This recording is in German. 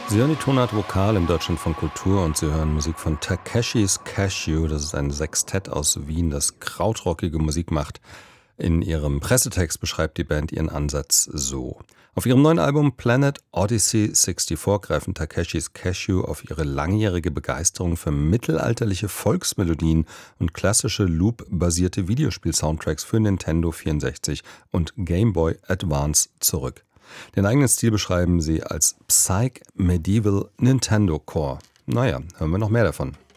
Sie hören die Tonart Vokal im Deutschland von Kultur und Sie hören Musik von Takeshis Cashew. Das ist ein Sextett aus Wien, das krautrockige Musik macht. In ihrem Pressetext beschreibt die Band ihren Ansatz so. Auf ihrem neuen Album Planet Odyssey 64 greifen Takeshis Cashew auf ihre langjährige Begeisterung für mittelalterliche Volksmelodien und klassische Loop-basierte Videospiel-Soundtracks für Nintendo 64 und Game Boy Advance zurück. Den eigenen Stil beschreiben sie als Psych Medieval Nintendo Core. Naja, hören wir noch mehr davon.